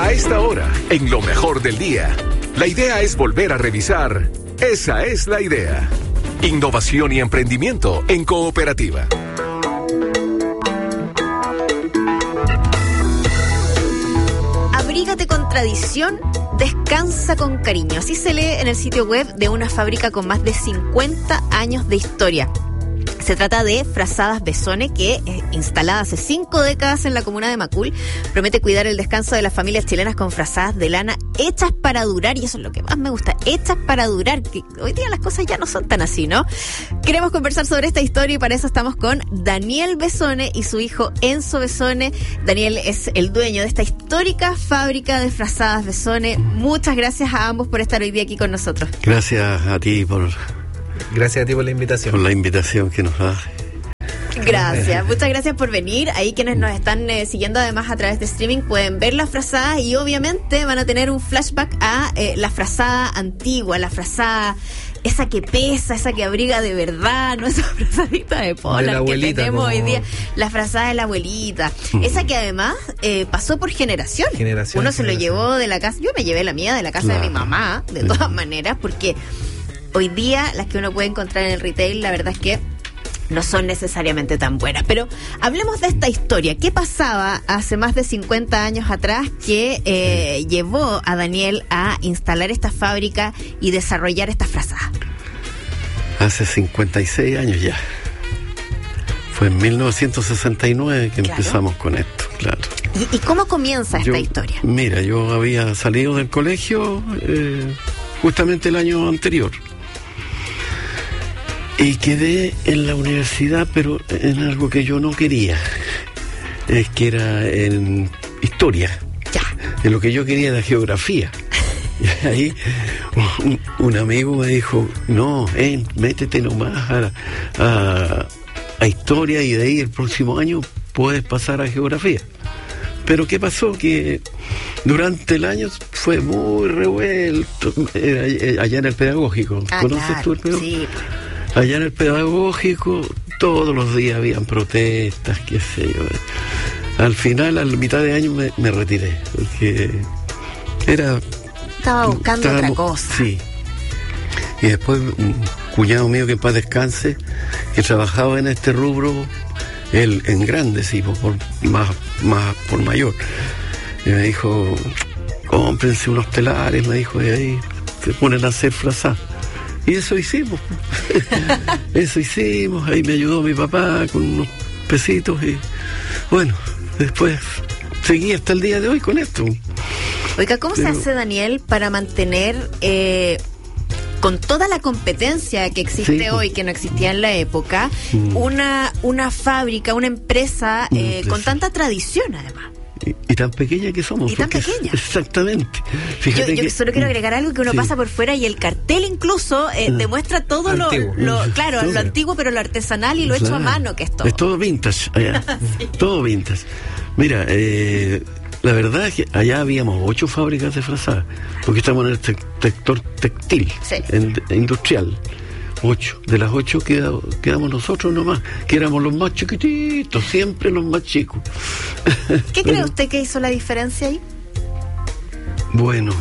A esta hora, en lo mejor del día, la idea es volver a revisar. Esa es la idea. Innovación y emprendimiento en cooperativa. Abrígate con tradición, descansa con cariño. Así se lee en el sitio web de una fábrica con más de 50 años de historia. Se trata de Frazadas Besone, que, instalada hace 5 décadas en la comuna de Macul, promete cuidar el descanso de las familias chilenas con frazadas de lana hechas para durar, y eso es lo que más me gusta, hechas para durar, que hoy día las cosas ya no son tan así, ¿no? Queremos conversar sobre esta historia y para eso estamos con Daniel Besone y su hijo Enzo Besone. Daniel es el dueño de esta histórica fábrica de Frazadas Besone. Muchas gracias a ambos por estar hoy día aquí con nosotros. Gracias a ti por... Gracias a ti por la invitación. Por la invitación que nos das. Gracias, muchas gracias por venir. Ahí quienes nos están siguiendo además a través de streaming pueden ver las frazadas y obviamente van a tener un flashback a la frazada antigua, la frazada esa que pesa, esa que abriga de verdad, no esa frazadita de polar que tenemos hoy día, la frazada de la abuelita, esa que además pasó por generaciones. Uno se lo llevó de la casa, yo me llevé la mía de la casa de mi mamá, de todas maneras, porque hoy día las que uno puede encontrar en el retail, la verdad es que no son necesariamente tan buenas. Pero hablemos de esta historia. ¿Qué pasaba hace más de 50 años atrás que llevó a Daniel a instalar esta fábrica y desarrollar estas frazadas? Hace 56 años ya. Fue en 1969 que empezamos con esto, claro. ¿Y cómo comienza esta historia? Mira, yo había salido del colegio justamente el año anterior. Y quedé en la universidad, pero en algo que yo no quería, que era en historia. Ya. En lo que yo quería era geografía. Y ahí un amigo me dijo, no, métete nomás a historia y de ahí el próximo año puedes pasar a geografía. Pero ¿qué pasó? Que durante el año fue muy revuelto, allá en el pedagógico. ¿Conoces claro, tú el pedagógico? Sí. Allá en el pedagógico todos los días habían protestas, qué sé yo. Al final, a la mitad de año me retiré, porque estaba buscando otra cosa. Sí. Y después un cuñado mío que en paz descanse, que trabajaba en este rubro, él en grande, sí, más por mayor. Y me dijo, cómprense unos telares, me dijo, y ahí se ponen a hacer frazadas. Y eso hicimos. Ahí me ayudó mi papá con unos pesitos y bueno, después seguí hasta el día de hoy con esto. Oiga, ¿cómo se hace, Daniel, para mantener con toda la competencia que existe hoy, que no existía en la época, una fábrica, una empresa con tanta tradición además? Y tan pequeña que somos. Y tan pequeña. Exactamente. Fíjate yo solo quiero agregar algo, que uno pasa por fuera y el cartel incluso demuestra todo lo antiguo, pero lo artesanal y lo hecho a mano que es todo. Es todo vintage allá. Sí. Todo vintage. Mira, la verdad es que allá habíamos 8 fábricas de frazadas, porque estamos en el sector textil, industrial. 8. De las 8 quedamos nosotros nomás, que éramos los más chiquititos, siempre los más chicos. ¿Qué cree usted que hizo la diferencia ahí? Bueno,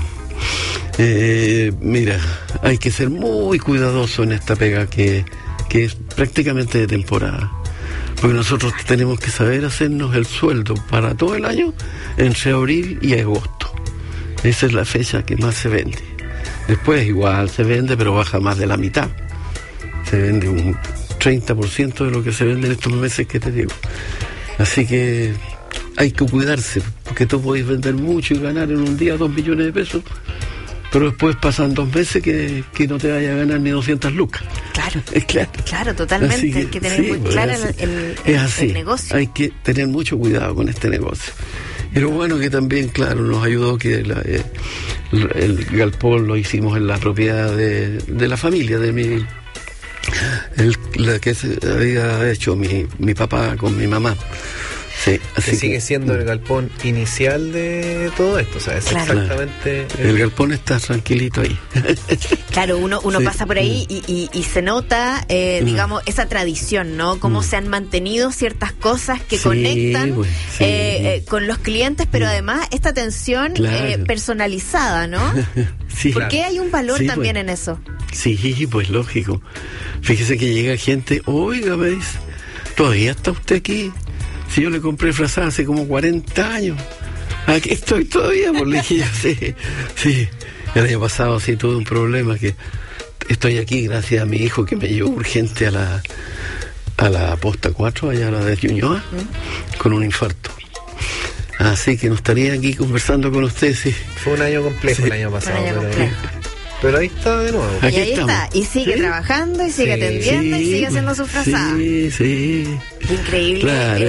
mira, hay que ser muy cuidadoso en esta pega que es prácticamente de temporada. Porque nosotros tenemos que saber hacernos el sueldo para todo el año entre abril y agosto. Esa es la fecha que más se vende. Después igual se vende, pero baja más de la mitad. Se vende un 30% de lo que se vende en estos meses que te digo. Así que hay que cuidarse, porque tú podés vender mucho y ganar en un día 2 millones de pesos, pero después pasan 2 meses que no te vaya a ganar ni 200 lucas. Claro. Claro, totalmente. Hay que tener muy claro el negocio. Hay que tener mucho cuidado con este negocio. Y lo bueno que también, claro, nos ayudó que el galpón lo hicimos en la propiedad de la familia, de la que se había hecho mi papá con mi mamá. Sí, que sigue siendo el galpón inicial de todo esto, o sea, es exactamente... El galpón está tranquilito ahí. Claro, uno pasa por ahí y se nota, digamos, esa tradición, ¿no? Cómo se han mantenido ciertas cosas que conectan con los clientes, pero además esta atención personalizada, ¿no? Sí. Porque hay un valor también en eso. Sí, pues lógico. Fíjese que llega gente, oiga, ¿veis? ¿Todavía está usted aquí? Si yo le compré frazada hace como 40 años. Aquí estoy todavía, por le dije, sí. El año pasado sí tuve un problema que estoy aquí gracias a mi hijo que me llevó urgente a la posta 4, allá a la de Ñuñoa, con un infarto. Así que no estaría aquí conversando con usted, sí. Fue un año complejo el año pasado. Pero ahí está de nuevo. Y ahí está. Y sigue trabajando, y sigue atendiendo, y sigue haciendo su frazada. Sí. Increíble. Claro,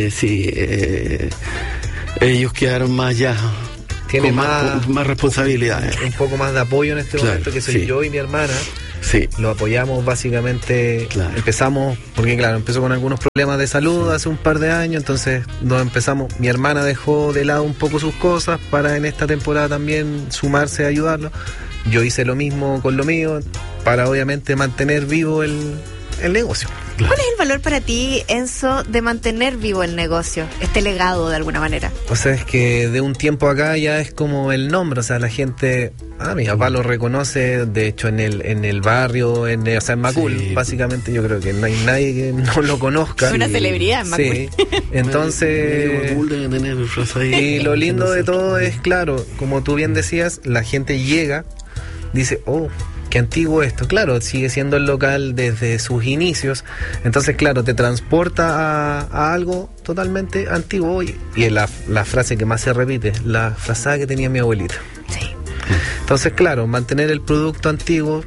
ellos quedaron más ya. Tiene más responsabilidades. Un poco más de apoyo en este momento, que soy yo y mi hermana. Sí. Lo apoyamos básicamente. Empezamos, porque empezó con algunos problemas de salud hace un par de años, entonces mi hermana dejó de lado un poco sus cosas para en esta temporada también sumarse a ayudarlo. Yo hice lo mismo con lo mío para obviamente mantener vivo el negocio. ¿Cuál es el valor para ti, Enzo, de mantener vivo el negocio, este legado de alguna manera? O sea, es que de un tiempo acá ya es como el nombre, o sea, la gente, mi papá lo reconoce, de hecho en el barrio, en Macul, básicamente yo creo que no hay nadie que no lo conozca. Es una celebridad en Macul. Sí, entonces... Y lo lindo de todo es, claro, como tú bien decías, la gente llega, dice, qué antiguo esto, claro, sigue siendo el local desde sus inicios, entonces claro, te transporta a algo totalmente antiguo y es la frase que más se repite, la frazada que tenía mi abuelita. Sí. Entonces claro, mantener el producto antiguo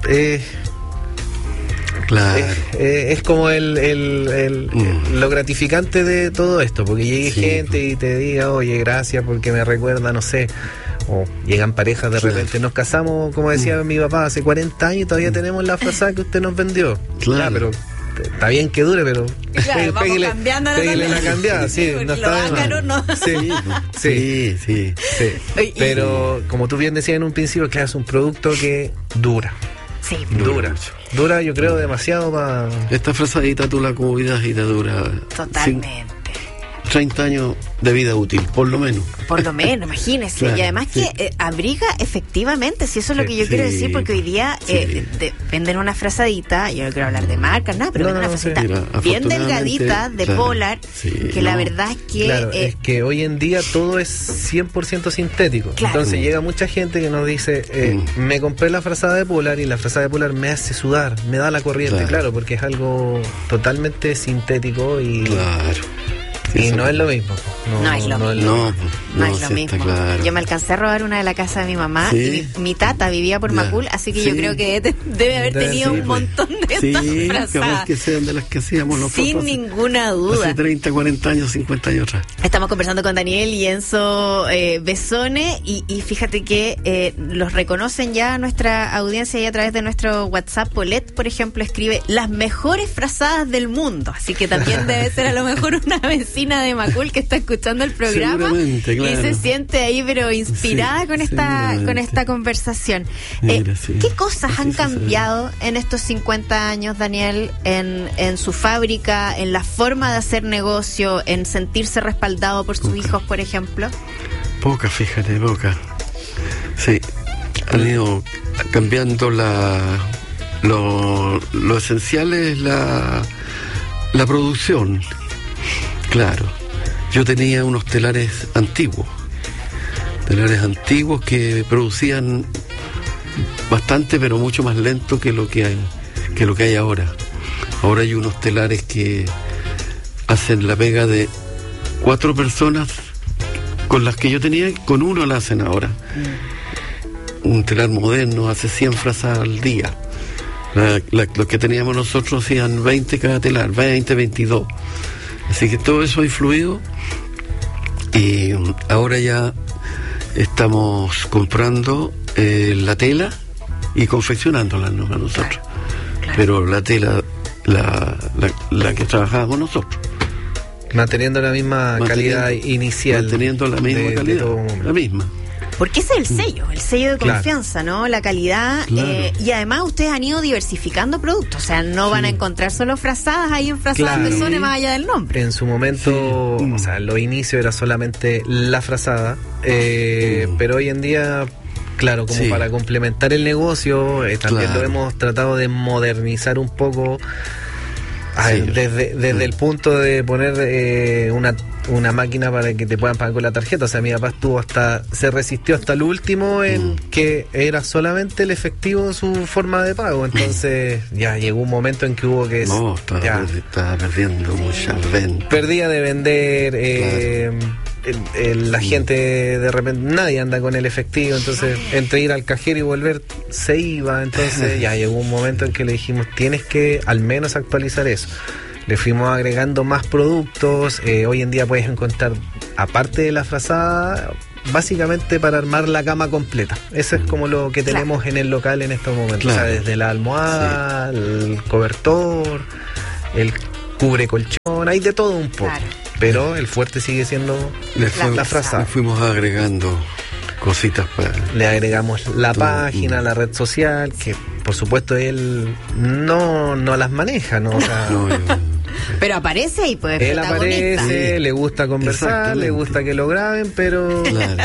es como lo gratificante de todo esto, porque llegue gente y te diga, oye, gracias porque me recuerda, no sé, o llegan parejas de repente, nos casamos, como decía mi papá, hace 40 años y todavía tenemos la frazada que usted nos vendió. Claro, pero está bien que dure, pero pégale la cambiada, sí, no está de más. Sí. Pero como tú bien decías en un principio, claro, es un producto que dura. Sí. Dura, yo creo, demasiado para... Esta frazadita tú la cuidas y te dura... Totalmente. 30 años de vida útil, por lo menos. Por lo menos, imagínese. Claro, y además que abriga efectivamente, si eso es lo que yo quiero decir, porque hoy día venden una frazadita, yo no quiero hablar de marcas, nada, pero venden una frazadita bien delgadita de Polar, que la verdad es que... Claro, es que hoy en día todo es 100% sintético. Claro. Entonces llega mucha gente que nos dice, me compré la frazada de Polar y la frazada de Polar me hace sudar, me da la corriente, claro porque es algo totalmente sintético y... Claro. Y no es lo mismo. No es lo mismo. Claro. Yo me alcancé a robar una de la casa de mi mamá y mi tata vivía por Macul, así que yo creo que debe haber tenido un montón de estas frazadas. Que sean de las que hacíamos nosotros. Sin ninguna duda. Hace 30, 40 años, 50 años atrás. Estamos conversando con Daniel y Enzo Bessone y fíjate que los reconocen ya nuestra audiencia y a través de nuestro WhatsApp. Paulette, por ejemplo, escribe las mejores frazadas del mundo, así que también debe ser a lo mejor una vecina de Macul que está escuchando el programa y se siente ahí pero inspirada con esta conversación. ¿Qué cosas han cambiado en estos 50 años, Daniel, en su fábrica, en la forma de hacer negocio, en sentirse respaldado por sus hijos, por ejemplo? Poca. Sí, han ido cambiando lo esencial es la producción. Claro, yo tenía unos telares antiguos que producían bastante, pero mucho más lento que lo que hay ahora. Ahora hay unos telares que hacen la pega de 4 personas con las que yo tenía, con uno la hacen ahora. Un telar moderno hace 100 frazadas al día. Los que teníamos nosotros hacían 20 cada telar, 22. Así que todo eso ha influido y ahora ya estamos comprando la tela y confeccionándola nosotros. Claro. Pero la tela, la que trabajábamos nosotros. Manteniendo la misma calidad inicial. Manteniendo la misma calidad, la misma. Porque ese es el sello de confianza, ¿no? La calidad. Y además ustedes han ido diversificando productos. O sea, no van a encontrar solo frazadas ahí en Frazadas Besones más allá del nombre. En su momento, o sea, en los inicios era solamente la frazada. Pero hoy en día, claro, como para complementar el negocio, también lo hemos tratado de modernizar un poco. Desde el punto de poner una máquina para que te puedan pagar con la tarjeta. O sea, mi papá se resistió hasta el último en que era solamente el efectivo su forma de pago. Entonces ya llegó un momento en que hubo que... No, estaba perdiendo muchas ventas. Perdía de vender... la gente de repente, nadie anda con el efectivo, entonces entre ir al cajero y volver se iba, entonces ya llegó un momento en que le dijimos, tienes que al menos actualizar eso. Le fuimos agregando más productos. Hoy en día puedes encontrar, aparte de la frazada, básicamente para armar la cama completa. Eso es como lo que tenemos en el local en estos momentos. O sea, desde la almohada, el cobertor, el cubre colchón, hay de todo un poco. Pero el fuerte sigue siendo la frazada. Fuimos agregando cositas para... Le agregamos la página, la red social, que por supuesto él no las maneja, ¿no? O sea, pero aparece ahí, pues. Él aparece, le gusta conversar, le gusta que lo graben, pero... Claro,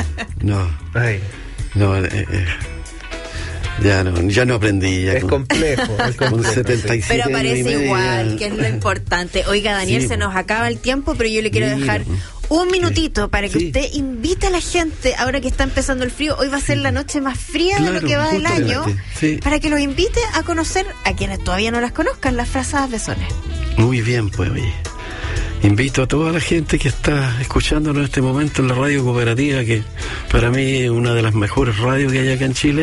Ya no aprendí. Es complejo. Con 77 pero aparece igual, que es lo importante. Oiga, Daniel, se nos acaba el tiempo, pero yo le quiero dejar un minutito para que usted invite a la gente, ahora que está empezando el frío. Hoy va a ser la noche más fría de lo que va del año, para que los invite a conocer, a quienes todavía no las conozcan, las Frazadas Besones. Muy bien, pues, oye. Invito a toda la gente que está escuchándonos en este momento en la radio cooperativa, que para mí es una de las mejores radios que hay acá en Chile,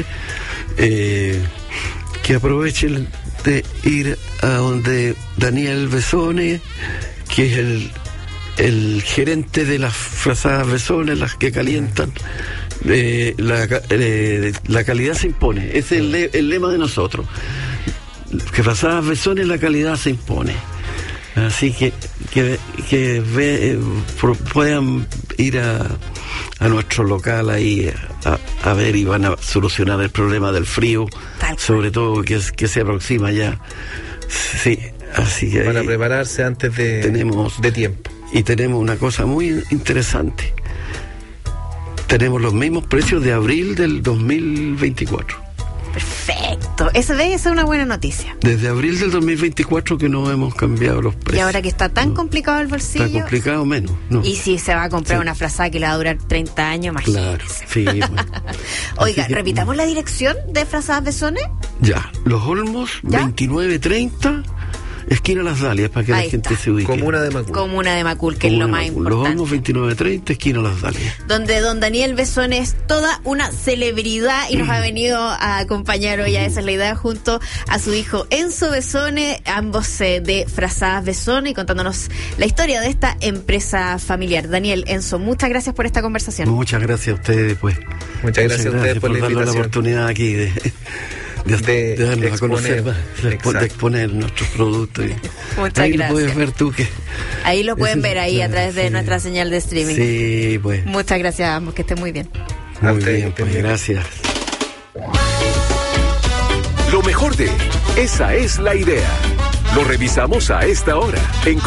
que aprovechen de ir a donde Daniel Besones, que es el gerente de las Frazadas Besones, las que calientan. La calidad se impone, ese es el lema de nosotros, que Frazadas Besones, la calidad se impone. Así que puedan ir a nuestro local ahí a ver, y van a solucionar el problema del frío, sobre todo que se aproxima ya. Sí, así que para prepararse antes de tiempo. Y tenemos una cosa muy interesante. Tenemos los mismos precios de abril del 2024. Perfecto, esa es una buena noticia. Desde abril del 2024 que no hemos cambiado los precios. Y ahora que está tan complicado el bolsillo. Está complicado menos. No. Y si se va a comprar una frazada que le va a durar 30 años, imagínese. Claro, sí. Bueno. Oiga, repitamos la dirección de Frazadas Besones. Ya, Los Olmos, 2930, esquina Las Dalias, para que la gente se ubique. Comuna de Macul, que es lo más importante. Los Olmos, 2930, esquina Las Dalias. Donde don Daniel Besones es toda una celebridad y nos ha venido a acompañar hoy, esa es la idea, junto a su hijo Enzo Besones, ambos de Frazadas Besones, y contándonos la historia de esta empresa familiar. Daniel, Enzo, muchas gracias por esta conversación. Muchas gracias a ustedes, pues. Muchas gracias a ustedes por la invitación. La oportunidad aquí de darnos a conocer, de exponer nuestros productos. Muchas ahí gracias. Lo puedes ver tú, ahí lo pueden ver ahí a través de nuestra señal de streaming. Sí, pues. Muchas gracias a ambos, que estén muy bien. Muy bien, pues gracias. Lo mejor de Esa es la Idea. Lo revisamos a esta hora en